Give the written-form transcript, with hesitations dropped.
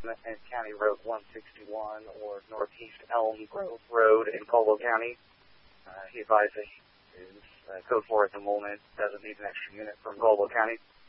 and County Road 161 or Northeast Elm Grove Road in Caldwell County. He advised that his code 4 at the moment doesn't need an extra unit from Caldwell County.